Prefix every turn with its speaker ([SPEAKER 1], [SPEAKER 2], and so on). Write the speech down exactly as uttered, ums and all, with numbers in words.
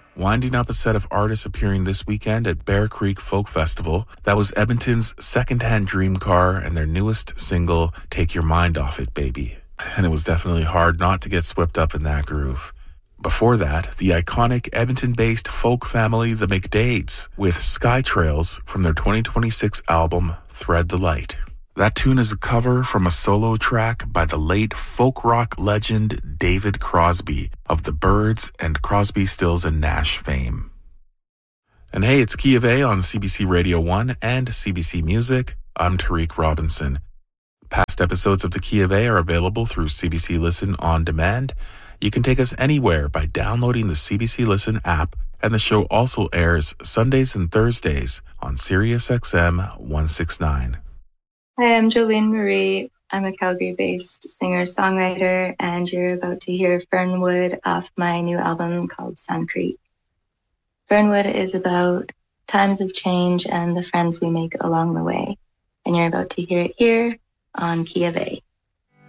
[SPEAKER 1] winding up a set of artists appearing this weekend at Bear Creek Folk Festival. That was Edmonton's Secondhand Dream Car and their newest single, Take Your Mind Off It, Baby. And it was definitely hard not to get swept up in that groove. Before that, the iconic Edmonton-based folk family The McDades with Sky Trails from their twenty twenty-six album Thread the Light. That tune is a cover from a solo track by the late folk rock legend David Crosby of the Byrds and Crosby, Stills and Nash fame. And hey, it's Key of A on C B C Radio one and C B C Music. I'm Tariq Robinson. Past episodes of the Key of A are available through C B C Listen On Demand. You can take us anywhere by downloading the C B C Listen app, and the show also airs Sundays and Thursdays on Sirius X M one sixty-nine.
[SPEAKER 2] Hi, I'm Jolene Marie. I'm a Calgary-based singer-songwriter, and you're about to hear Fernwood off my new album called Sun Creek. Fernwood is about times of change and the friends we make along the way, and you're about to hear it here on Key of A.